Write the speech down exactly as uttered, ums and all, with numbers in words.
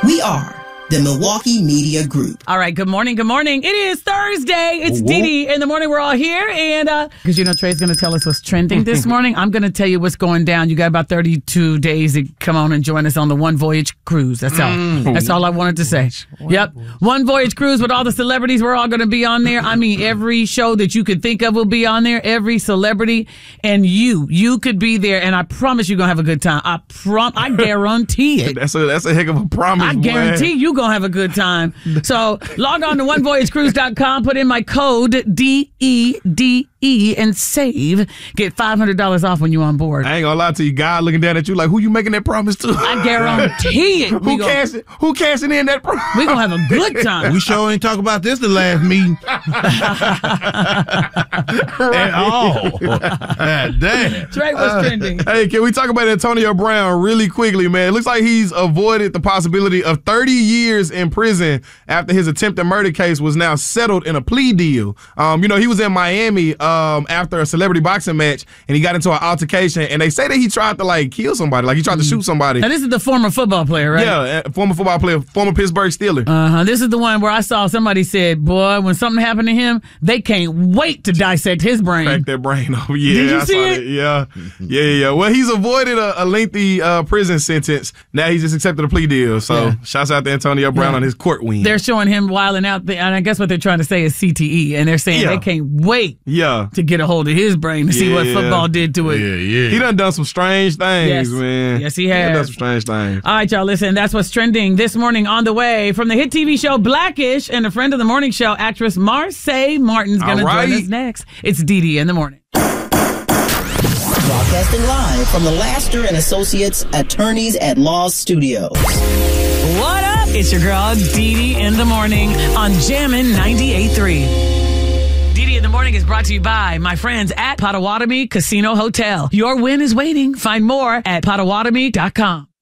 We are the Milwaukee Media Group. All right, good morning, good morning. It is Thursday. It's Dee Dee. In the morning, we're all here. And because, uh, you know, Trey's going to tell us what's trending this morning. I'm going to tell you what's going down. You got about thirty-two days to come on and join us on the One Voyage Cruise. That's all. Mm. That's all I wanted to say. One yep. Voyage. One Voyage Cruise with all the celebrities. We're all going to be on there. I mean, every show that you could think of will be on there. Every celebrity. And you. You could be there. And I promise you're going to have a good time. I prom- I guarantee it. That's a, that's a heck of a promise, I guarantee boy. you going to have a good time. So log on to one voyage cruise dot com, put in my code D E D E and save. Get five hundred dollars off when you're on board. I ain't gonna lie to you, God looking down at you like, who you making that promise to? I guarantee it. who, cashing, who cashing in that promise? We're going to have a good time. We sure ain't talk about this the last meeting. At all. God damn. Trey, what's trending? Uh, hey, can we talk about Antonio Brown really quickly, man? It looks like he's avoided the possibility of thirty years in prison after his attempted murder case was now settled in a plea deal. Um, you know, he was in Miami um, after a celebrity boxing match, and he got into an altercation, and they say that he tried to, like, kill somebody, like he tried to shoot somebody. Now, this is the former football player, right? Yeah, former football player, former Pittsburgh Steeler. Uh-huh. This is the one where I saw somebody said, boy, when something happened to him, they can't wait to dissect his brain. Crack that brain off. Yeah, Did you I see saw it? that. Yeah, yeah, yeah. Well, he's avoided a, a lengthy uh, prison sentence. Now he's just accepted a plea deal. So, yeah. Shouts out to Antonio Brown yeah. on his court win. They're showing him wilding out, and I guess what they're trying to say is C T E, and they're saying yeah. they can't wait yeah. to get a hold of his brain to see yeah. what football did to it. Yeah, yeah. He done done some strange things, yes. man. Yes, he has. He done done some strange things. All right, y'all, listen, that's what's trending this morning. On the way from the hit T V show Blackish, and a friend of the morning show, actress Marsai Martin's going right. to join us next. It's Dee Dee in the morning. Broadcasting live from the Laster and Associates Attorneys at Law Studios. What up? It's your girl, Dee Dee in the morning on Jammin' ninety-eight point three. Dee Dee in the morning is brought to you by my friends at Potawatomi Casino Hotel. Your win is waiting. Find more at potawatomi dot com.